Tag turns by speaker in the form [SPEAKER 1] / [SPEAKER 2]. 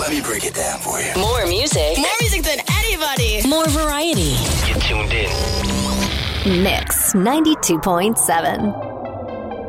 [SPEAKER 1] Let me break it down for you.
[SPEAKER 2] More music.
[SPEAKER 3] More music than anybody.
[SPEAKER 2] More variety.
[SPEAKER 1] You're tuned in.
[SPEAKER 4] Mix 92.7.